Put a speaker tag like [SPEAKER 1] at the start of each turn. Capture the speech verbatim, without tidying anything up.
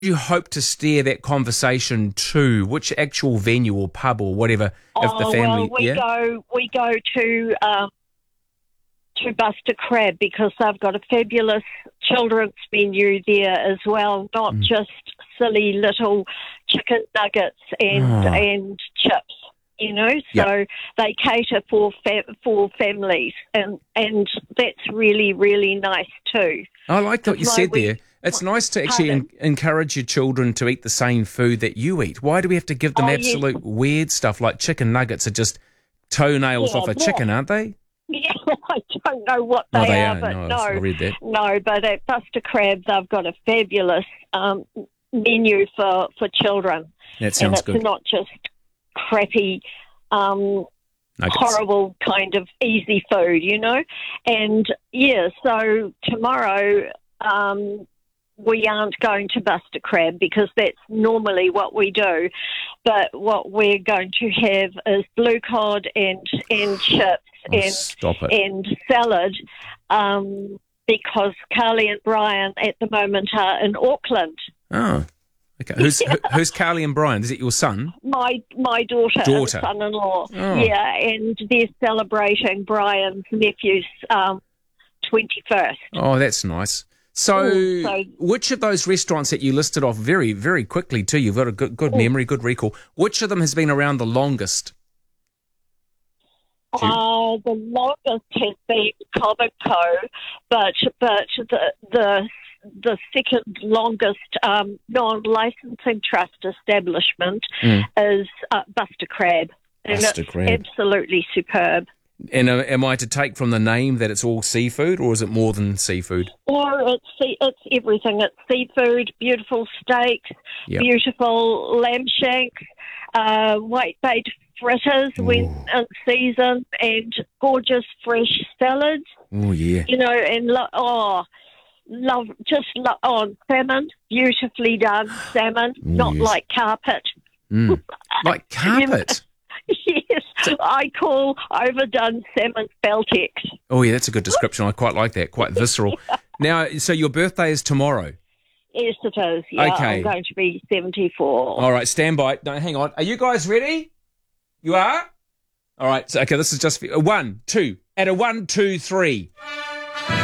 [SPEAKER 1] you hope to steer that conversation to? Which actual venue or pub or whatever? If
[SPEAKER 2] Oh,
[SPEAKER 1] the family,
[SPEAKER 2] well, we
[SPEAKER 1] yeah?
[SPEAKER 2] go we go to um, to Buster Crab because they've got a fabulous children's menu there as well, not
[SPEAKER 1] Mm.
[SPEAKER 2] just silly little chicken nuggets and
[SPEAKER 1] Oh.
[SPEAKER 2] and chips. You know,
[SPEAKER 1] Yep.
[SPEAKER 2] so they cater for fa- for families, and and that's really really nice too.
[SPEAKER 1] I like what you
[SPEAKER 2] That's why
[SPEAKER 1] said
[SPEAKER 2] we-
[SPEAKER 1] there. It's nice to actually en-
[SPEAKER 2] Pardon?
[SPEAKER 1] encourage your children to eat the same food that you eat. Why do we have to give them
[SPEAKER 2] Oh, yes.
[SPEAKER 1] absolute weird stuff like chicken nuggets are just toenails
[SPEAKER 2] Yeah,
[SPEAKER 1] off a
[SPEAKER 2] yeah.
[SPEAKER 1] chicken, aren't they?
[SPEAKER 2] Yeah, I don't know what they,
[SPEAKER 1] Oh, they
[SPEAKER 2] are,
[SPEAKER 1] are.
[SPEAKER 2] but
[SPEAKER 1] No,
[SPEAKER 2] no,
[SPEAKER 1] I read that.
[SPEAKER 2] no. But at Buster Crab, they've got a fabulous um, menu for, for children,
[SPEAKER 1] That
[SPEAKER 2] and
[SPEAKER 1] sounds
[SPEAKER 2] it's
[SPEAKER 1] good.
[SPEAKER 2] not just crappy, um,
[SPEAKER 1] Nuggets.
[SPEAKER 2] horrible kind of easy food, you know. And yeah, so tomorrow um, we aren't going to Buster Crab because that's normally what we do. But what we're going to have is blue cod and and chips
[SPEAKER 1] Oh,
[SPEAKER 2] and
[SPEAKER 1] stop it.
[SPEAKER 2] and salad, um, because Carly and Brian at the moment are in Auckland.
[SPEAKER 1] Oh, okay. Who's who, who's Carly and Brian? Is it your son?
[SPEAKER 2] My my daughter,
[SPEAKER 1] Daughter.
[SPEAKER 2] and son-in-law,
[SPEAKER 1] Oh.
[SPEAKER 2] yeah, and they're celebrating Brian's nephew's um, twenty-first.
[SPEAKER 1] Oh, that's nice. So,
[SPEAKER 2] Mm, so-
[SPEAKER 1] which of those restaurants that you listed off very, very quickly too, you've got a good, good memory, good recall, which of them has been around the longest? Do you-
[SPEAKER 2] Uh, the longest has been Cobb and Co, but but the the the second longest um, non-licensing trust establishment
[SPEAKER 1] Mm.
[SPEAKER 2] is uh, Buster Crab, and
[SPEAKER 1] Buster
[SPEAKER 2] it's
[SPEAKER 1] Crab.
[SPEAKER 2] absolutely superb.
[SPEAKER 1] And uh, am I to take from the name that it's all seafood, or is it more than seafood?
[SPEAKER 2] Or it's sea- it's everything. It's seafood, beautiful steaks,
[SPEAKER 1] Yep.
[SPEAKER 2] beautiful lamb shanks, uh, white-bait fritters when in season, and gorgeous fresh salads.
[SPEAKER 1] Oh, yeah.
[SPEAKER 2] You know, and lo- oh, love just lo- oh salmon, beautifully done salmon, not
[SPEAKER 1] yes.
[SPEAKER 2] like carpet.
[SPEAKER 1] Mm. Like carpet.
[SPEAKER 2] Yes, I call overdone salmon Beltex.
[SPEAKER 1] Oh, yeah, that's a good description. I quite like that. Quite visceral. Now, so your birthday is tomorrow.
[SPEAKER 2] Yes, it is. Yeah,
[SPEAKER 1] Okay.
[SPEAKER 2] I'm going to be seventy-four.
[SPEAKER 1] All right, stand by. No, hang on. Are you guys ready? You are? All right. So, okay, this is just for, one, two. At a one, two, three.